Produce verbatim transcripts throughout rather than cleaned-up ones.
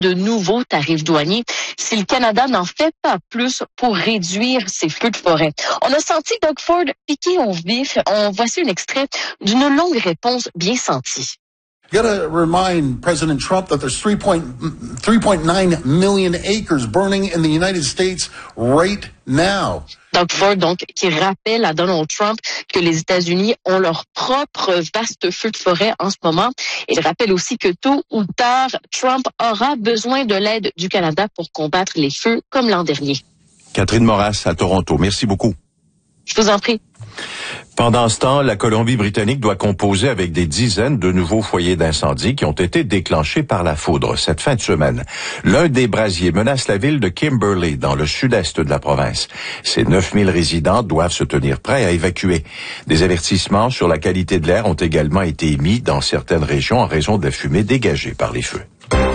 de nouveaux tarifs douaniers si le Canada n'en fait pas plus pour réduire ses feux de forêt. On a senti Doug Ford piqué au vif. On voici un extrait d'une longue réponse bien sentie. You got to remind President Trump that there's three point nine million acres burning in the United States right now. Doug Ford, donc, qui rappelle à Donald Trump que les États-Unis ont leur propre vaste feu de forêt en ce moment. Il rappelle aussi que tôt ou tard, Trump aura besoin de l'aide du Canada pour combattre les feux comme l'an dernier. Catherine Moras à Toronto. Merci beaucoup. Je vous en prie. Pendant ce temps, la Colombie-Britannique doit composer avec des dizaines de nouveaux foyers d'incendie qui ont été déclenchés par la foudre cette fin de semaine. L'un des brasiers menace la ville de Kimberley, dans le sud-est de la province. Ces neuf mille résidents doivent se tenir prêts à évacuer. Des avertissements sur la qualité de l'air ont également été émis dans certaines régions en raison de la fumée dégagée par les feux.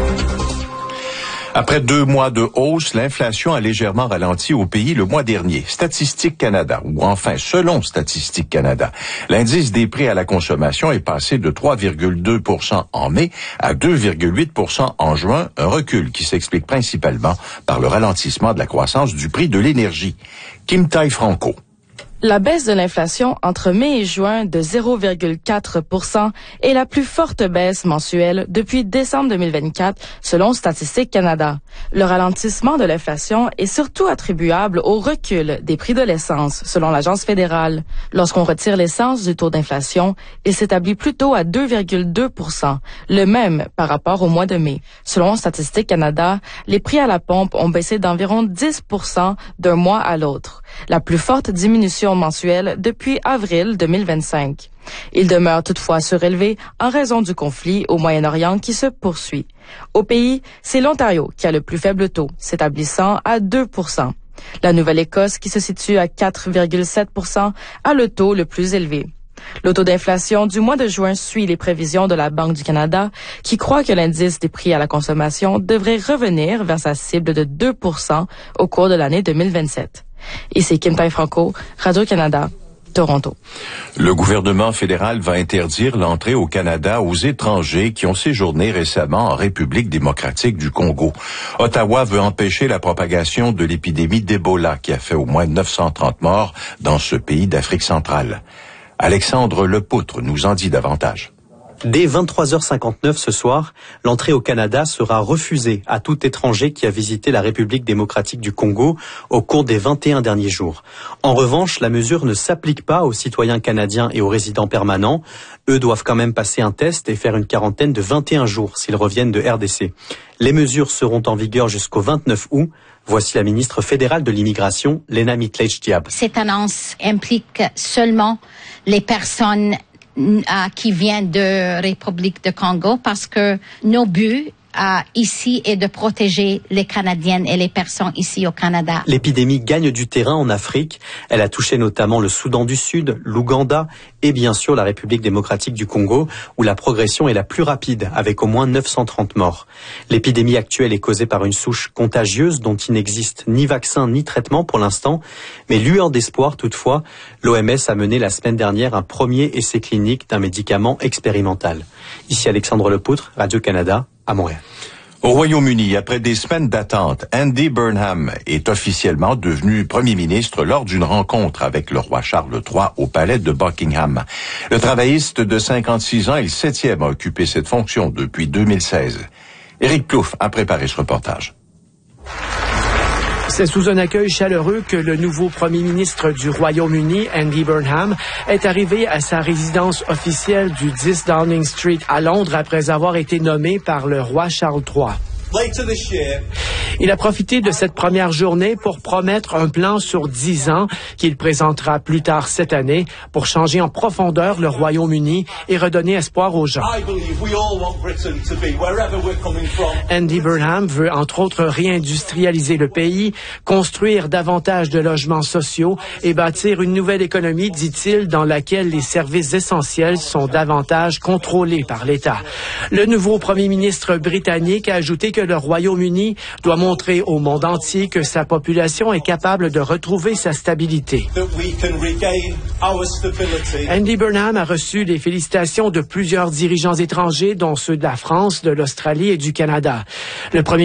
Après deux mois de hausse, l'inflation a légèrement ralenti au pays le mois dernier. Statistique Canada, ou enfin selon Statistique Canada, l'indice des prix à la consommation est passé de trois virgule deux pour cent en mai à deux virgule huit pour cent en juin, un recul qui s'explique principalement par le ralentissement de la croissance du prix de l'énergie. Kim Tai-Franco. La baisse de l'inflation entre mai et juin de zéro virgule quatre pour cent est la plus forte baisse mensuelle depuis décembre deux mille vingt-quatre, selon Statistique Canada. Le ralentissement de l'inflation est surtout attribuable au recul des prix de l'essence, selon l'Agence fédérale. Lorsqu'on retire l'essence du taux d'inflation, il s'établit plutôt à deux virgule deux pour cent, le même par rapport au mois de mai. Selon Statistique Canada, les prix à la pompe ont baissé d'environ dix pour cent d'un mois à l'autre, la plus forte diminution mensuelle depuis avril deux mille vingt-cinq. Il demeure toutefois surélevé en raison du conflit au Moyen-Orient qui se poursuit. Au pays, c'est l'Ontario qui a le plus faible taux, s'établissant à deux pour cent. La Nouvelle-Écosse, qui se situe à quatre virgule sept pour cent, a le taux le plus élevé. Le taux d'inflation du mois de juin suit les prévisions de la Banque du Canada, qui croit que l'indice des prix à la consommation devrait revenir vers sa cible de deux pour cent au cours de l'année deux mille vingt-sept. Ici Kim Tai-Franco, Radio-Canada, Toronto. Le gouvernement fédéral va interdire l'entrée au Canada aux étrangers qui ont séjourné récemment en République démocratique du Congo. Ottawa veut empêcher la propagation de l'épidémie d'Ebola qui a fait au moins neuf cent trente morts dans ce pays d'Afrique centrale. Alexandre Lepoutre nous en dit davantage. Dès vingt-trois heures cinquante-neuf ce soir, l'entrée au Canada sera refusée à tout étranger qui a visité la République démocratique du Congo au cours des vingt et un derniers jours. En revanche, la mesure ne s'applique pas aux citoyens canadiens et aux résidents permanents. Eux doivent quand même passer un test et faire une quarantaine de vingt et un jours s'ils reviennent de R D C. Les mesures seront en vigueur jusqu'au vingt-neuf août. Voici la ministre fédérale de l'immigration, Lena Mitlej-Diab. Cette annonce implique seulement les personnes qui viennent de République de Congo parce que nos buts euh, ici est de protéger les Canadiennes et les personnes ici au Canada. L'épidémie gagne du terrain en Afrique. Elle a touché notamment le Soudan du Sud, l'Ouganda et bien sûr la République démocratique du Congo où la progression est la plus rapide avec au moins neuf cent trente morts. L'épidémie actuelle est causée par une souche contagieuse dont il n'existe ni vaccin ni traitement pour l'instant. Mais lueur d'espoir toutefois, l'O M S a mené la semaine dernière un premier essai clinique d'un médicament expérimental. Ici Alexandre Lepoutre, Radio-Canada, à Montréal. Au Royaume-Uni, après des semaines d'attente, Andy Burnham est officiellement devenu Premier ministre lors d'une rencontre avec le roi Charles trois au palais de Buckingham. Le travailliste de cinquante-six ans est le septième à occuper cette fonction depuis deux mille seize. Éric Plouffe a préparé ce reportage. C'est sous un accueil chaleureux que le nouveau premier ministre du Royaume-Uni, Andy Burnham, est arrivé à sa résidence officielle du dix Downing Street à Londres après avoir été nommé par le roi Charles trois. Il a profité de cette première journée pour promettre un plan sur dix ans qu'il présentera plus tard cette année pour changer en profondeur le Royaume-Uni et redonner espoir aux gens. Andy Burnham veut entre autres réindustrialiser le pays, construire davantage de logements sociaux et bâtir une nouvelle économie, dit-il, dans laquelle les services essentiels sont davantage contrôlés par l'État. Le nouveau premier ministre britannique a ajouté que le Royaume-Uni doit montrer au monde entier que sa population est capable de retrouver sa stabilité. Andy Burnham a reçu les félicitations de plusieurs dirigeants étrangers, dont ceux de la France, de l'Australie et du Canada. Le premier